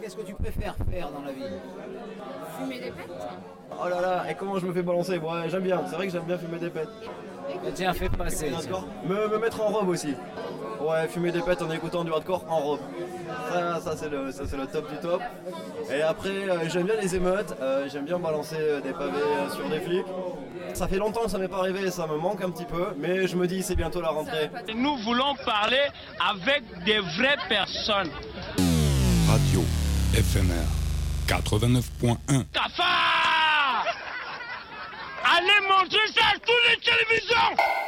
qu'est-ce que tu préfères faire dans la vie? Fumer des pètes. Oh là là, et comment je me fais balancer? Ouais, j'aime bien, c'est vrai que j'aime bien fumer des pètes. Tiens, fais passer. Me mettre en robe aussi. Ouais, fumer des pètes en écoutant du hardcore en robe. Ça c'est le top du top. Et après, j'aime bien les émeutes, j'aime bien balancer des pavés sur des flics. Ça fait longtemps que ça m'est pas arrivé, ça me manque un petit peu, mais je me dis c'est bientôt la rentrée. Nous voulons parler avec des vraies personnes. Radio FMR 89.1. Cafard! Allez manger ça à toutes les télévisions!